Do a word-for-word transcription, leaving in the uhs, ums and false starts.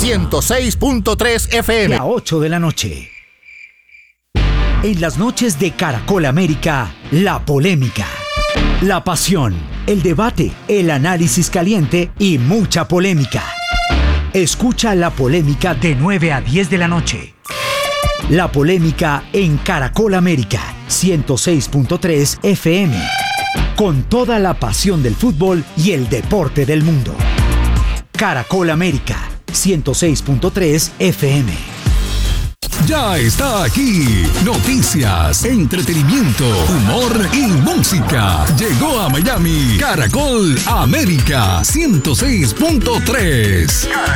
ciento seis punto tres F M. A ocho de la noche. En las noches de Caracol América, la polémica, la pasión, el debate, el análisis caliente y mucha polémica. Escucha La Polémica de nueve a diez de la noche. La Polémica en Caracol América, ciento seis punto tres F M. Con toda la pasión del fútbol y el deporte del mundo. Caracol América, ciento seis punto tres F M. Ya está aquí. Noticias, entretenimiento, humor y música. Llegó a Miami Caracol América ciento seis punto tres.